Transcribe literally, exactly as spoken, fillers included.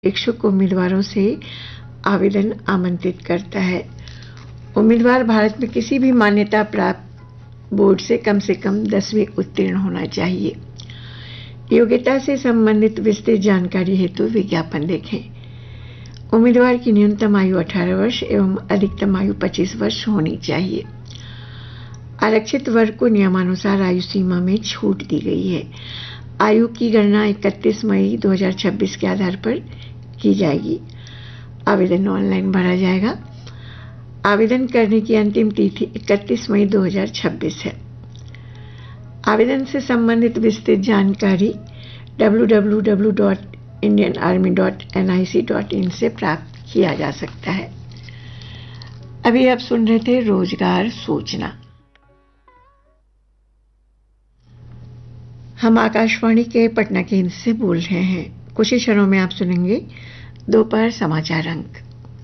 इच्छुक उम्मीदवारों से आवेदन आमंत्रित करता है। उम्मीदवार भारत में किसी भी मान्यता प्राप्त बोर्ड से कम से कम दसवीं उत्तीर्ण होना चाहिए। योग्यता से संबंधित विस्तृत जानकारी हेतु विज्ञापन देखें। उम्मीदवार की न्यूनतम आयु अठारह वर्ष एवं अधिकतम आयु पच्चीस वर्ष होनी चाहिए। आरक्षित वर्ग को नियमानुसार आयु सीमा में छूट दी गई है। आयु की गणना इकतीस मई दो हज़ार छब्बीस के आधार पर की जाएगी। आवेदन ऑनलाइन भरा जाएगा। आवेदन करने की अंतिम तिथि इकतीस मई दो हज़ार छब्बीस है। आवेदन से संबंधित विस्तृत जानकारी W W W dot Indian army dot N I C dot in से प्राप्त किया जा सकता है। अभी आप सुन रहे थे रोजगार सूचना। हम आकाशवाणी के पटना केंद्र से बोल रहे हैं। कुछ ही क्षणों में आप सुनेंगे दोपहर समाचार अंक।